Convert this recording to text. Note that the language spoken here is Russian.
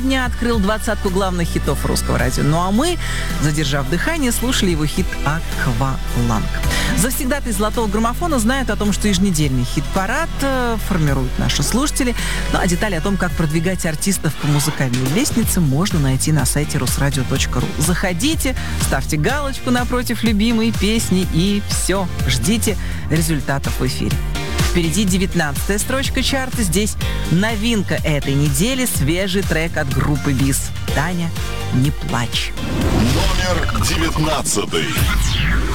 дня открыл двадцатку главных хитов русского радио. Ну а мы, задержав дыхание, слушали его хит «Акваланг». Завсегдатаи золотого граммофона знают о том, что еженедельный хит-парад формируют наши слушатели. Ну а детали о том, как продвигать артистов по музыкальной лестнице, можно найти на сайте rusradio.ru. Заходите, ставьте галочку напротив любимой песни и все, ждите результатов в эфире. Впереди 19-я строчка чарта. Здесь новинка этой недели, свежий трек от группы БИС. «Таня, не плачь». Номер 19.